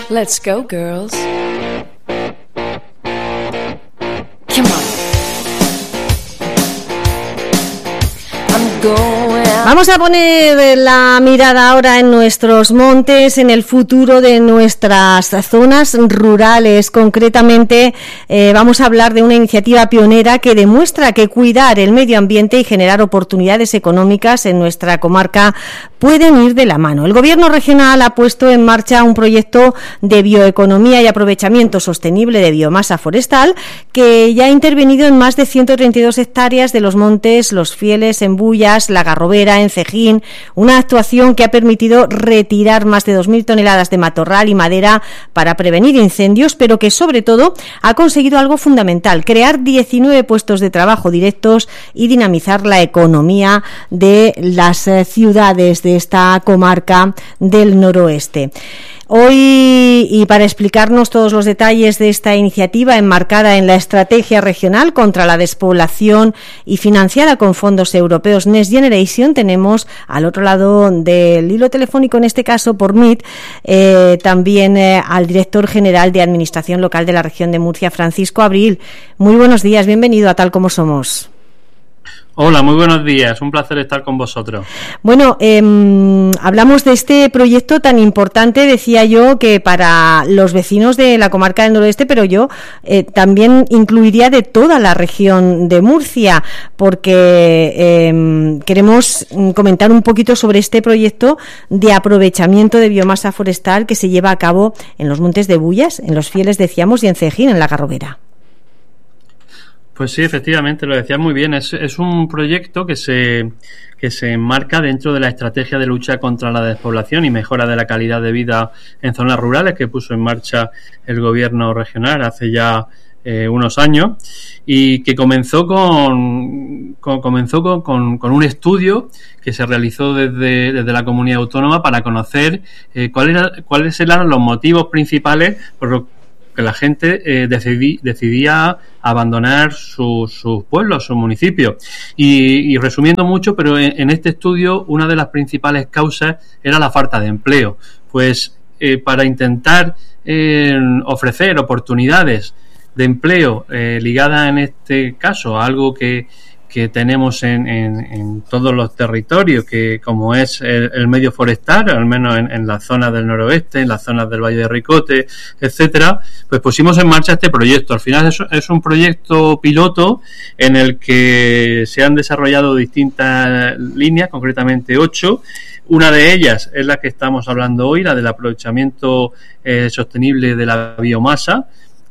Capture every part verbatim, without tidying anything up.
Let's go, girls. Come on. I'm going. Vamos a poner la mirada ahora en nuestros montes, en el futuro de nuestras zonas rurales. Concretamente, eh, vamos a hablar de una iniciativa pionera que demuestra que cuidar el medio ambiente y generar oportunidades económicas en nuestra comarca pueden ir de la mano. El Gobierno regional ha puesto en marcha un proyecto de bioeconomía y aprovechamiento sostenible de biomasa forestal que ya ha intervenido en más de ciento treinta y dos hectáreas de los montes Los Fieles, en Bullas, La Garrobera, en Cejín, una actuación que ha permitido retirar más de dos mil toneladas de matorral y madera para prevenir incendios, pero que sobre todo ha conseguido algo fundamental: crear diecinueve puestos de trabajo directos y dinamizar la economía de las eh, ciudades de esta comarca del noroeste. Hoy, y para explicarnos todos los detalles de esta iniciativa enmarcada en la Estrategia Regional contra la Despoblación y financiada con fondos europeos Next Generation, tenemos al otro lado del hilo telefónico, en este caso por Meet, eh, también eh, al director general de Administración Local de la región de Murcia, Francisco Abril. Muy buenos días, bienvenido a Tal Como Somos. Hola, muy buenos días, un placer estar con vosotros. Bueno, eh, hablamos de este proyecto tan importante, decía yo, que para los vecinos de la comarca del noroeste, pero yo eh, también incluiría de toda la región de Murcia, porque eh, queremos comentar un poquito sobre este proyecto de aprovechamiento de biomasa forestal que se lleva a cabo en los montes de Bullas, en Los Fieles, decíamos, y en Cejín, en La Garrobera. Pues sí, efectivamente, lo decías muy bien. Es, es un proyecto que se que se enmarca dentro de la estrategia de lucha contra la despoblación y mejora de la calidad de vida en zonas rurales que puso en marcha el gobierno regional hace ya eh, unos años, y que comenzó con, con comenzó con, con, con un estudio que se realizó desde, desde la comunidad autónoma para conocer eh, cuáles eran, cuáles eran los motivos principales por los que la gente eh, decidí, decidía abandonar sus su pueblos, sus municipios. Y, y resumiendo mucho, pero en, en este estudio una de las principales causas era la falta de empleo. Pues eh, para intentar eh, ofrecer oportunidades de empleo eh, ligadas en este caso a algo que que tenemos en, en, en todos los territorios, que como es el, el medio forestal, al menos en, en las zonas del noroeste, en las zonas del Valle de Ricote, etcétera, pues pusimos en marcha este proyecto. Al final es, es un proyecto piloto en el que se han desarrollado distintas líneas, concretamente ocho. Una de ellas es la que estamos hablando hoy, la del aprovechamiento eh, sostenible de la biomasa,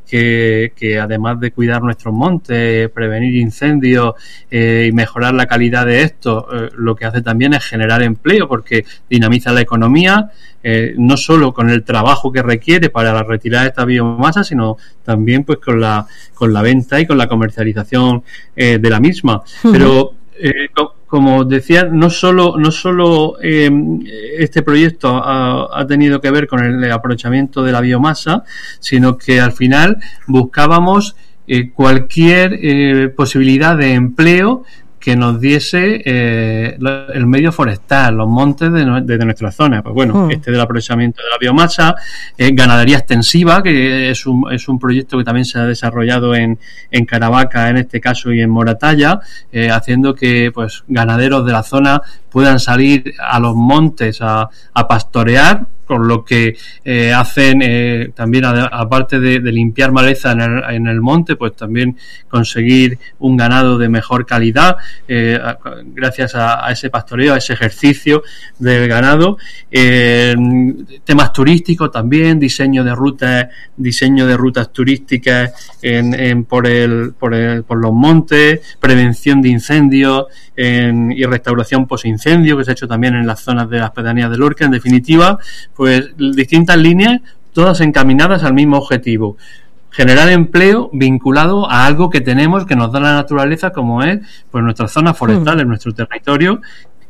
Que, que además de cuidar nuestros montes, prevenir incendios eh, y mejorar la calidad de estos, eh, lo que hace también es generar empleo, porque dinamiza la economía, eh, no solo con el trabajo que requiere para retirar esta biomasa, sino también pues con la con la venta y con la comercialización eh, de la misma. Uh-huh. Pero eh, como decía, no solo no solo eh, este proyecto ha, ha tenido que ver con el aprovechamiento de la biomasa, sino que al final buscábamos eh, cualquier eh, posibilidad de empleo que nos diese eh, el medio forestal, los montes de, de, de nuestra zona. Pues bueno, mm. este del aprovechamiento de la biomasa, eh, ganadería extensiva, que es un, es un proyecto que también se ha desarrollado en, en Caravaca, en este caso, y en Moratalla, eh, haciendo que pues ganaderos de la zona puedan salir a los montes a, a pastorear, con lo que eh, hacen eh, también, aparte de, de limpiar maleza en el, en el monte, pues también conseguir un ganado de mejor calidad eh, a, gracias a, a ese pastoreo, a ese ejercicio del ganado. Eh, temas turísticos también, diseño de rutas, diseño de rutas turísticas en, en por el, por el, por los montes, prevención de incendios en, y restauración posincendio, que se ha hecho también en las zonas de las pedanías de Lorca. En definitiva, pues distintas líneas, todas encaminadas al mismo objetivo: generar empleo vinculado a algo que tenemos, que nos da la naturaleza, como es pues nuestras zonas forestales, mm. nuestro territorio,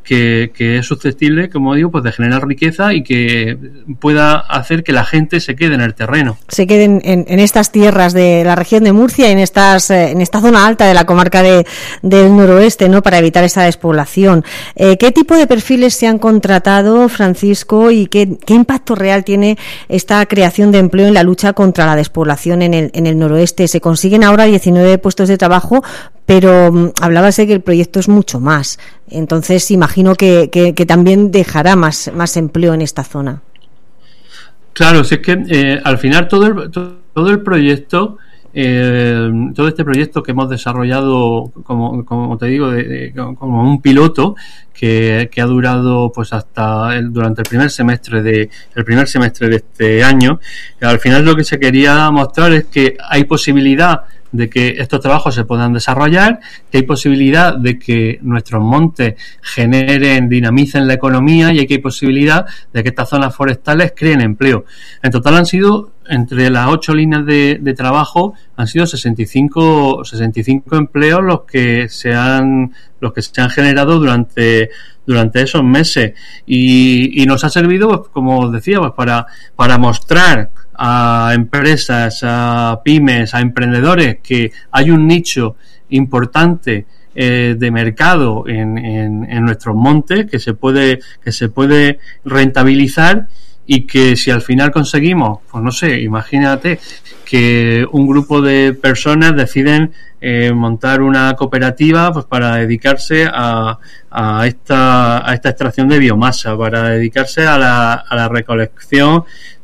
que, que es susceptible, como digo, pues de generar riqueza y que pueda hacer que la gente se quede en el terreno. Se queden en, en estas tierras de la región de Murcia, en estas en esta zona alta de la comarca de, del noroeste, ¿no? Para evitar esa despoblación. Eh, ¿Qué tipo de perfiles se han contratado, Francisco, y qué, qué impacto real tiene esta creación de empleo en la lucha contra la despoblación en el, en el noroeste? Se consiguen ahora diecinueve puestos de trabajo, pero um, hablabas de que el proyecto es mucho más. Entonces, imagino que, que, que también dejará más, más empleo en esta zona. Claro, si es que eh, al final todo el, todo el proyecto, eh, todo este proyecto que hemos desarrollado, como, como te digo, de, de, como un piloto que, que ha durado pues hasta el, durante el primer semestre de el primer semestre de este año, al final lo que se quería mostrar es que hay posibilidad de que estos trabajos se puedan desarrollar, que hay posibilidad de que nuestros montes generen, dinamicen la economía y que hay posibilidad de que estas zonas forestales creen empleo. En total han sido, entre las ocho líneas de, de trabajo, han sido sesenta y cinco empleos los que se han los que se han generado durante durante esos meses y, y nos ha servido, pues, como os decía, pues para para mostrar a empresas, a pymes, a emprendedores que hay un nicho importante eh, de mercado en, en, en nuestros montes que se puede que se puede rentabilizar y que si al final conseguimos, pues no sé, imagínate que un grupo de personas deciden eh, montar una cooperativa pues para dedicarse a, a esta a esta extracción de biomasa, para dedicarse a la, a la recolección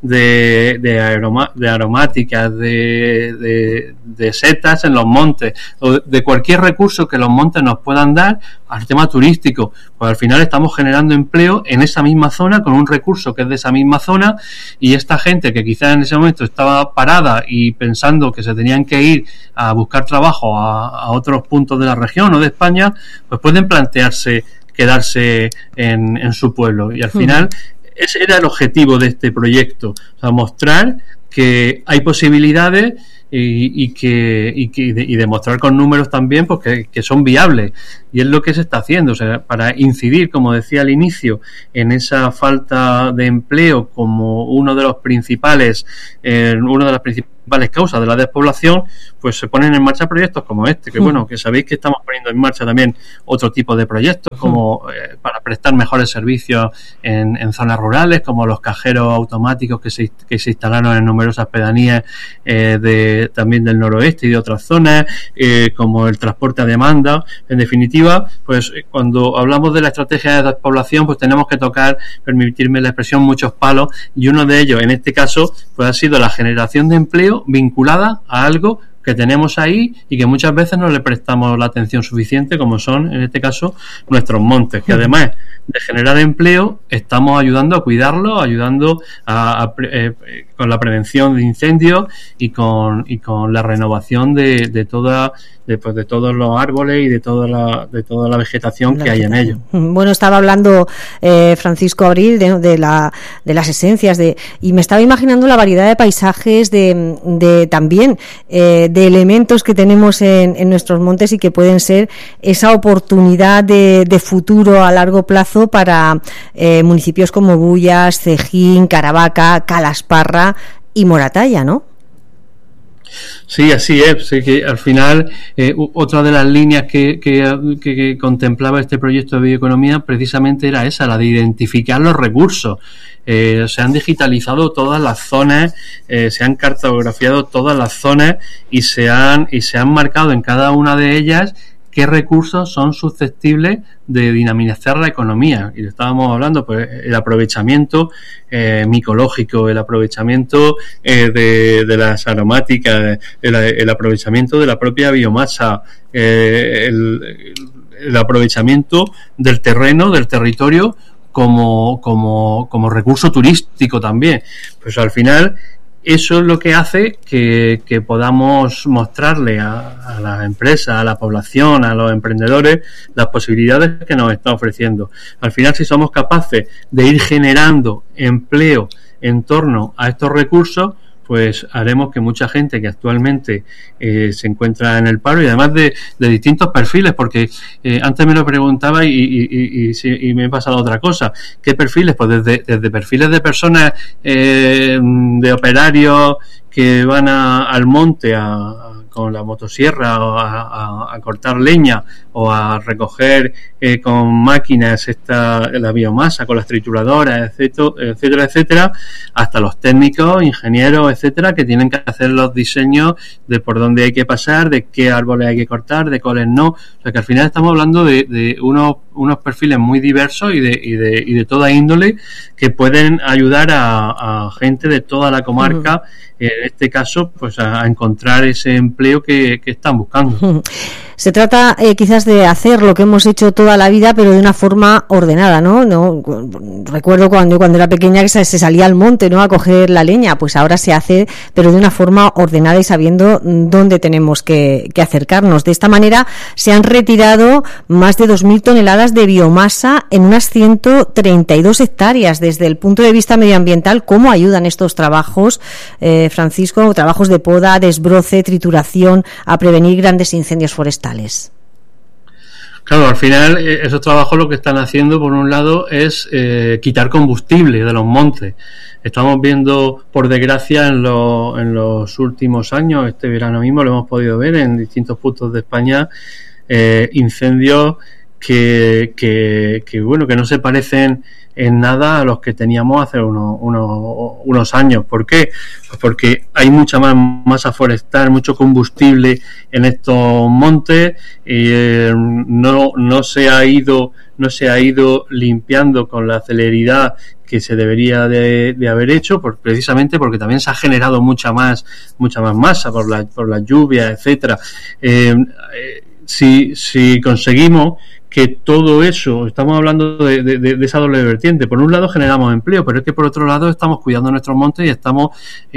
de de, aroma, de aromáticas, de, de, de setas en los montes, o de cualquier recurso que los montes nos puedan dar al tema turístico. Pues al final estamos generando empleo en esa misma zona con un recurso que es de esa misma zona, y esta gente que quizás en ese momento estaba parada y pensando que se tenían que ir a buscar trabajo a, a otros puntos de la región o de España, pues pueden plantearse quedarse en, en su pueblo. Y al final ese era el objetivo de este proyecto, o sea, mostrar que hay posibilidades y, y que y, que, y demostrar con números también pues que, que son viables, y es lo que se está haciendo, o sea, para incidir, como decía al inicio, en esa falta de empleo como uno de los principales eh, una de las principales causas de la despoblación, pues se ponen en marcha proyectos como este, que bueno, que sabéis que estamos poniendo en marcha también otro tipo de proyectos como eh, para prestar mejores servicios en, en zonas rurales, como los cajeros automáticos que se, que se instalaron en numerosas pedanías eh, de, también del noroeste y de otras zonas, eh, como el transporte a demanda. En definitiva, pues cuando hablamos de la estrategia de despoblación, pues tenemos que tocar, permitirme la expresión, muchos palos, y uno de ellos, en este caso, pues ha sido la generación de empleo vinculada a algo que tenemos ahí y que muchas veces no le prestamos la atención suficiente, como son, en este caso, nuestros montes, que además de generar empleo, estamos ayudando a cuidarlos, ayudando a, a eh, con la prevención de incendios y con y con la renovación de, de toda de, pues, de todos los árboles y de toda la de toda la vegetación la que vegetación. hay en ellos. Bueno, estaba hablando eh, Francisco Abril de, de la de las esencias de y me estaba imaginando la variedad de paisajes, de, de también eh, de elementos que tenemos en, en nuestros montes y que pueden ser esa oportunidad de, de futuro a largo plazo para eh, municipios como Bullas, Cejín, Caravaca, Calasparra y Moratalla, ¿no? Sí, así es. Sí, que al final eh, otra de las líneas que, que, que, que contemplaba este proyecto de bioeconomía precisamente era esa, la de identificar los recursos. Eh, se han digitalizado todas las zonas, eh, se han cartografiado todas las zonas y se han y se han marcado en cada una de ellas qué recursos son susceptibles de dinamizar la economía. Y estábamos hablando, pues, el aprovechamiento eh, micológico, el aprovechamiento eh, de, de las aromáticas, el, el aprovechamiento de la propia biomasa, eh, el, el aprovechamiento del terreno, del territorio, como, como, como recurso turístico también. Pues al final eso es lo que hace que, que podamos mostrarle a, a las empresas, a la población, a los emprendedores, las posibilidades que nos está ofreciendo. Al final, si somos capaces de ir generando empleo en torno a estos recursos, pues haremos que mucha gente que actualmente eh, se encuentra en el paro, y además de, de distintos perfiles, porque eh, antes me lo preguntaba y, y, y, y, y me he pasado a otra cosa. ¿Qué perfiles? Pues desde, desde perfiles de personas, eh, de operarios que van a, al monte a, a con la motosierra o a, a, a cortar leña o a recoger eh, con máquinas esta la biomasa con las trituradoras, etcétera, etcétera, etcétera, hasta los técnicos, ingenieros, etcétera, que tienen que hacer los diseños de por dónde hay que pasar, de qué árboles hay que cortar, de cuáles no. O sea que al final estamos hablando de, de unos, unos perfiles muy diversos y de, y de, y de toda índole que pueden ayudar a, a gente de toda la comarca, uh-huh. en este caso, pues a, a encontrar ese empleo que, que están buscando. Uh-huh. Se trata eh, quizás de hacer lo que hemos hecho toda la vida, pero de una forma ordenada, ¿no? no recuerdo cuando cuando era pequeña que se, se salía al monte, ¿no?, a coger la leña. Pues ahora se hace, pero de una forma ordenada y sabiendo dónde tenemos que, que acercarnos. De esta manera se han retirado más de dos mil toneladas de biomasa en unas ciento treinta y dos hectáreas. Desde el punto de vista medioambiental, ¿cómo ayudan estos trabajos, eh, Francisco? Trabajos de poda, desbroce, trituración, a prevenir grandes incendios forestales. Claro, al final esos trabajos lo que están haciendo, por un lado, es eh, quitar combustible de los montes. Estamos viendo, por desgracia, en, lo, en los últimos años, este verano mismo lo hemos podido ver en distintos puntos de España, eh, incendios que, que, que, bueno, que no se parecen en nada a los que teníamos hace unos, unos, unos años. ¿Por qué? Pues porque hay mucha más masa forestal, mucho combustible en estos montes, y eh, no, no se ha ido, no se ha ido limpiando con la celeridad que se debería de, de haber hecho, por, precisamente porque también se ha generado mucha más, mucha más masa por la, por las lluvias, etcétera. Eh, eh, si, si conseguimos que todo eso, estamos hablando de, de, de esa doble vertiente. Por un lado generamos empleo, pero es que por otro lado estamos cuidando nuestros montes y estamos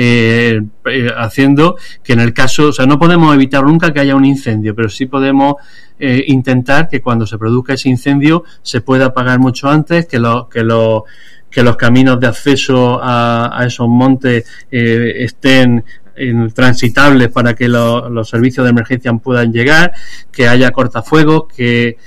eh, eh, haciendo que en el caso, o sea, no podemos evitar nunca que haya un incendio, pero sí podemos eh, intentar que cuando se produzca ese incendio se pueda apagar mucho antes, que los que los que los caminos de acceso a, a esos montes eh, estén transitables para que lo, los servicios de emergencia puedan llegar, que haya cortafuegos, que,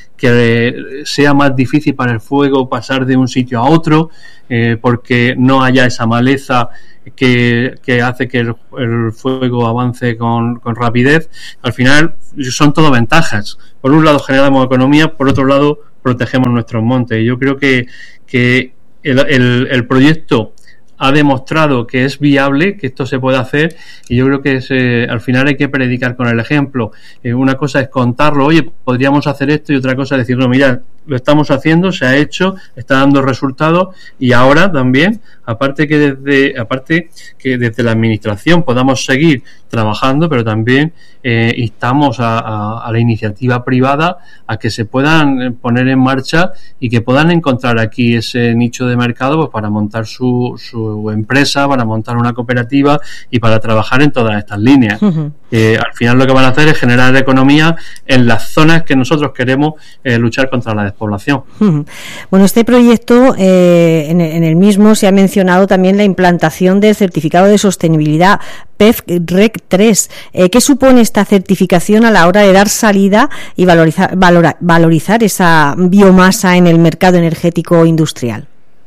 que sea más difícil para el fuego pasar de un sitio a otro, eh, porque no haya esa maleza que, que hace que el, el fuego avance con, con rapidez. Al final son todo ventajas. Por un lado generamos economía, por otro lado protegemos nuestros montes. Yo creo que, que el, el, el proyecto ha demostrado que es viable, que esto se puede hacer, y yo creo que es, eh, al final hay que predicar con el ejemplo. Eh, una cosa es contarlo, oye, podríamos hacer esto, y otra cosa es decir, no, mira, lo estamos haciendo, se ha hecho, está dando resultados, y ahora también, aparte que desde, aparte que desde la administración podamos seguir trabajando, pero también eh, instamos a, a, a la iniciativa privada a que se puedan poner en marcha y que puedan encontrar aquí ese nicho de mercado, pues para montar su, su empresa, para montar una cooperativa y para trabajar en todas estas líneas. Uh-huh. Eh, al final lo que van a hacer es generar economía en las zonas que nosotros queremos eh, luchar contra la despoblación. Uh-huh. Bueno, este proyecto, eh, en, en el mismo se ha mencionado también la implantación del certificado de sostenibilidad P E F R E C tres. Eh, ¿Qué supone esta certificación a la hora de dar salida y valorizar, valora, valorizar esa biomasa en el mercado energético industrial?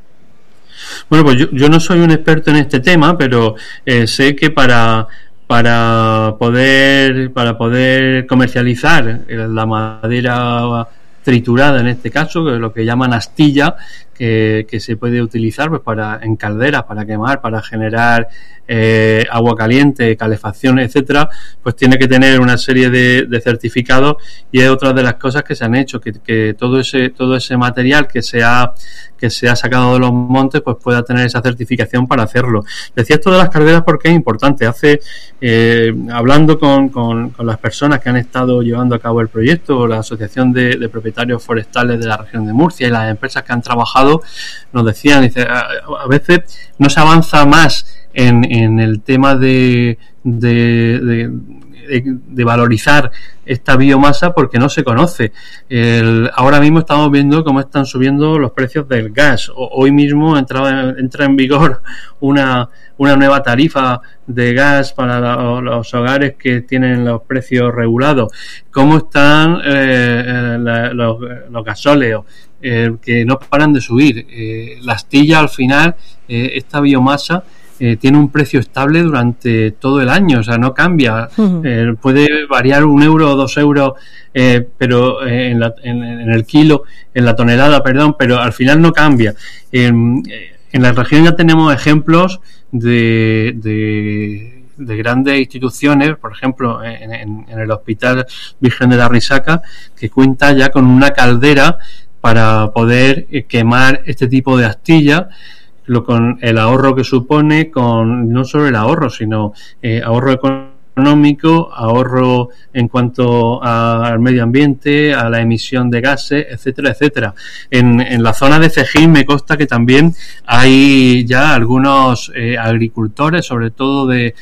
Bueno, pues yo, yo no soy un experto en este tema, pero eh, sé que para para poder para poder comercializar la madera triturada, en este caso, que es lo que llaman astilla, que, que se puede utilizar pues para en calderas, para quemar, para generar eh, agua caliente, calefacción, etcétera, pues tiene que tener una serie de, de certificados, y es otra de las cosas que se han hecho, que, que todo ese todo ese material que se ha que se ha sacado de los montes pues pueda tener esa certificación para hacerlo. Decía esto de las calderas porque es importante. Hace eh, hablando con, con, con las personas que han estado llevando a cabo el proyecto, la Asociación de, de Propietarios Forestales de la región de Murcia y las empresas que han trabajado, nos decían, dice, a, a veces no se avanza más en, en el tema de, de, de, de, de valorizar esta biomasa porque no se conoce. El, ahora mismo estamos viendo cómo están subiendo los precios del gas. O, hoy mismo entra, entra en vigor una, una nueva tarifa de gas para la, los hogares que tienen los precios regulados. Cómo están eh, la, los, los gasóleos eh, que no paran de subir. Eh, la astilla al final, eh, esta biomasa Eh, tiene un precio estable durante todo el año, o sea, no cambia. Uh-huh. Eh, puede variar un euro o dos euros, eh, pero eh, en, la, en, en el kilo, en la tonelada, perdón, pero al final no cambia. Eh, en la región ya tenemos ejemplos de, de, de grandes instituciones, por ejemplo, en, en, en el Hospital Virgen de la Risaca, que cuenta ya con una caldera para poder eh, quemar este tipo de astilla, lo con el ahorro que supone, con no solo el ahorro, sino eh, ahorro económico, ahorro en cuanto a, al medio ambiente, a la emisión de gases, etcétera, etcétera. En, en la zona de Cejín me consta que también hay ya algunos eh, agricultores, sobre todo de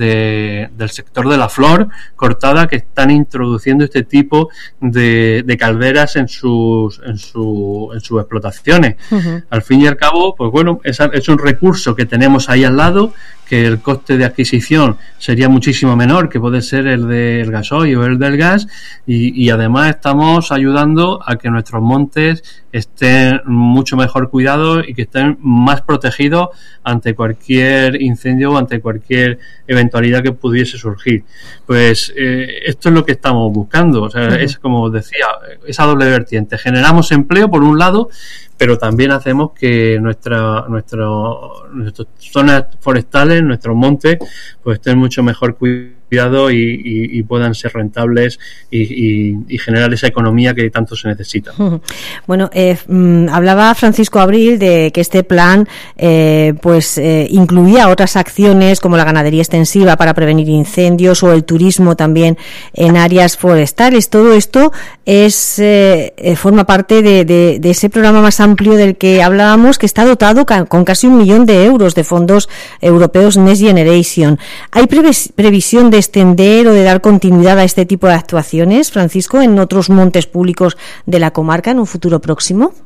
De, del sector de la flor cortada, que están introduciendo este tipo de, de calderas en sus en, su, en sus explotaciones. Uh-huh. Al fin y al cabo, pues bueno, es, es un recurso que tenemos ahí al lado, que el coste de adquisición sería muchísimo menor que puede ser el del gasoil o el del gas, y, y además estamos ayudando a que nuestros montes estén mucho mejor cuidados y que estén más protegidos ante cualquier incendio o ante cualquier eventualidad que pudiese surgir. Pues eh, esto es lo que estamos buscando. O sea, uh-huh. Es como decía, esa doble vertiente. Generamos empleo por un lado, pero también hacemos que nuestra, nuestro, nuestras zonas forestales, nuestros montes, pues estén mucho mejor cuidados y, y, y puedan ser rentables y, y, y generar esa economía que tanto se necesita. Bueno, eh, hablaba Francisco Abril de que este plan eh, pues eh, incluía otras acciones como la ganadería extensiva para prevenir incendios o el turismo también en áreas forestales. Todo esto es eh, forma parte de, de, de ese programa más amplio del que hablábamos, que está dotado ca- con casi un millón de euros de fondos europeos Next Generation. ¿Hay previs- previsión de extender o de dar continuidad a este tipo de actuaciones, Francisco, en otros montes públicos de la comarca en un futuro próximo?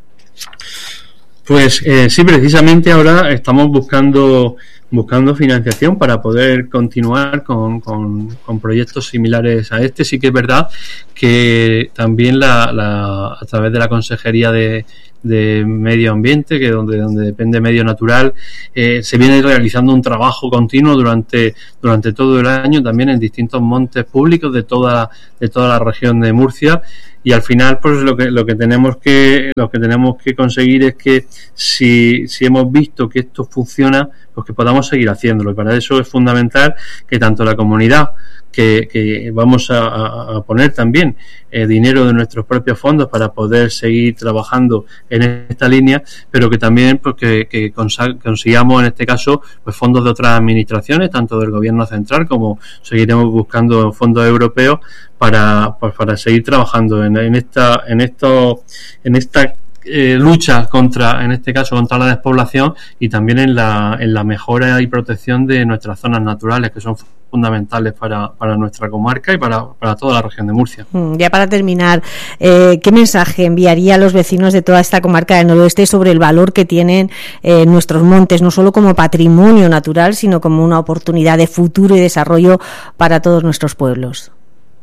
Pues eh, sí, precisamente ahora estamos buscando buscando financiación para poder continuar con, con, con proyectos similares a este. Sí que es verdad que también la, la a través de la Consejería de, de Medio Ambiente, que donde donde depende Medio Natural, eh, se viene realizando un trabajo continuo durante durante todo el año, también en distintos montes públicos de toda de toda la región de Murcia. Y al final, pues lo que lo que tenemos que lo que tenemos que conseguir es que si si hemos visto que esto funciona, pues que podamos seguir haciéndolo. Y para eso es fundamental que tanto la comunidad, que, que vamos a, a poner también eh, dinero de nuestros propios fondos para poder seguir trabajando en esta línea, pero que también pues, que, que consa- consigamos en este caso pues fondos de otras administraciones, tanto del gobierno central como seguiremos buscando fondos europeos para pues, para seguir trabajando en, en esta en esto en esta Eh, lucha contra, en este caso, contra la despoblación y también en la, en la mejora y protección de nuestras zonas naturales, que son fundamentales para, para nuestra comarca y para, para toda la región de Murcia. Ya para terminar, eh, ¿qué mensaje enviaría a los vecinos de toda esta comarca del noroeste sobre el valor que tienen eh, nuestros montes, no solo como patrimonio natural, sino como una oportunidad de futuro y desarrollo para todos nuestros pueblos?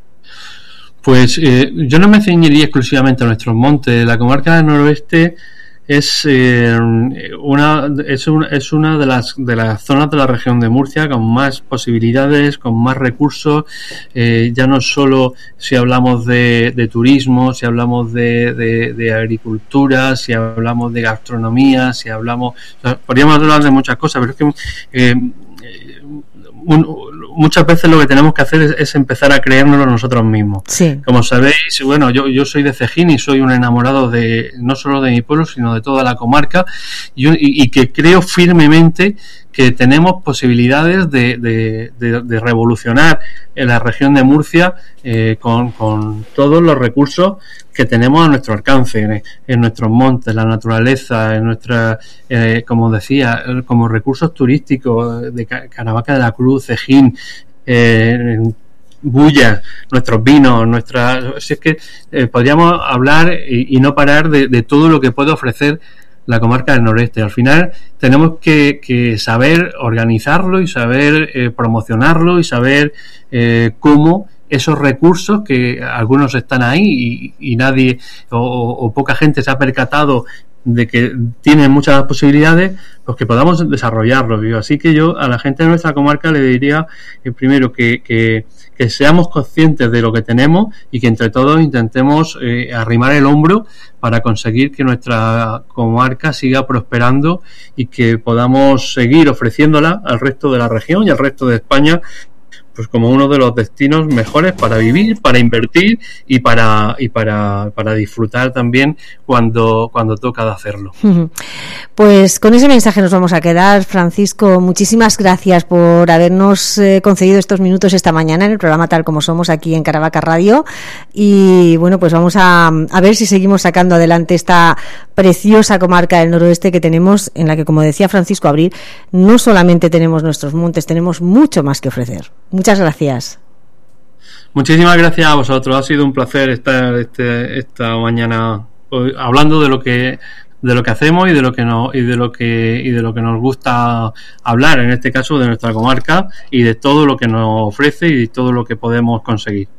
Pues eh, yo no me ceñiría exclusivamente a nuestros montes. La comarca del noroeste es eh, una es, un, es una de las de las zonas de la región de Murcia con más posibilidades, con más recursos. Eh, ya no solo si hablamos de, de turismo, si hablamos de, de, de agricultura, si hablamos de gastronomía, si hablamos, o sea, podríamos hablar de muchas cosas, pero es que eh, un, muchas veces lo que tenemos que hacer es, es empezar a creérnoslo nosotros mismos. Sí. Como sabéis, bueno, yo, yo soy de Cejín y soy un enamorado de no solo de mi pueblo, sino de toda la comarca, y, y, y que creo firmemente que tenemos posibilidades de, de, de, de revolucionar en la región de Murcia eh, con, con todos los recursos que tenemos a nuestro alcance, en, en nuestros montes, la naturaleza, en nuestra, eh, como decía, como recursos turísticos de Caravaca de la Cruz, Cejín, eh, Bulla, nuestros vinos, nuestra, si es que eh, podríamos hablar y, y no parar de, de todo lo que puede ofrecer la comarca del Noroeste. Al final tenemos que, que saber organizarlo y saber eh, promocionarlo y saber eh, cómo esos recursos, que algunos están ahí y, y nadie o, o poca gente se ha percatado de que tienen muchas posibilidades, pues que podamos desarrollarlo. Así que yo a la gente de nuestra comarca le diría eh, primero que, que, que seamos conscientes de lo que tenemos y que entre todos intentemos eh, arrimar el hombro para conseguir que nuestra comarca siga prosperando y que podamos seguir ofreciéndola al resto de la región y al resto de España, pues como uno de los destinos mejores para vivir, para invertir y para y para, para disfrutar también cuando cuando toca de hacerlo. Pues con ese mensaje nos vamos a quedar. Francisco, muchísimas gracias por habernos eh, concedido estos minutos esta mañana en el programa Tal Como Somos aquí en Caravaca Radio, y bueno, pues vamos a, a ver si seguimos sacando adelante esta preciosa comarca del noroeste que tenemos, en la que, como decía Francisco Abril, no solamente tenemos nuestros montes, tenemos mucho más que ofrecer. Muchas gracias. Muchísimas gracias a vosotros. Ha sido un placer estar este, esta mañana hablando de lo que de lo que hacemos y de lo que nos y de lo que y de lo que nos gusta hablar, en este caso de nuestra comarca y de todo lo que nos ofrece y de todo lo que podemos conseguir.